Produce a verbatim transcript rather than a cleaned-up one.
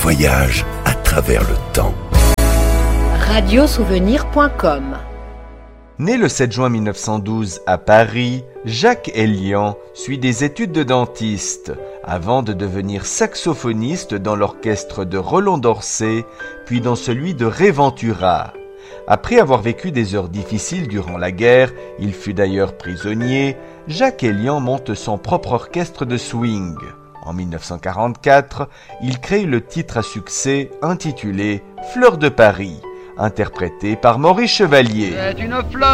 voyage à travers le temps. radio souvenir point com. Né le sept juin mille neuf cent douze à Paris, Jacques Elian suit des études de dentiste avant de devenir saxophoniste dans l'orchestre de Roland d'Orsay, puis dans celui de Ray Ventura. Après avoir vécu des heures difficiles durant la guerre, il fut d'ailleurs prisonnier, Jacques Elian monte son propre orchestre de swing. En mille neuf cent quarante-quatre, il crée le titre à succès intitulé « Fleur de Paris », interprété par Maurice Chevalier. C'est une fleur